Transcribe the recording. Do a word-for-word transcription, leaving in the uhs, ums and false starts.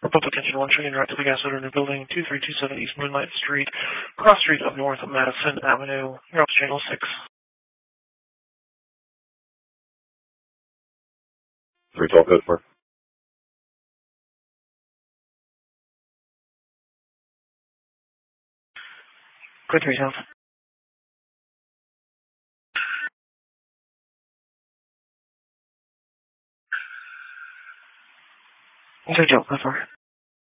Public Engine one, train right to the gas odor in building two three two seven East Moonlight Street, cross street up north of Madison Avenue. You're up to channel six. three twelve code four. Code three South. three twelve code four.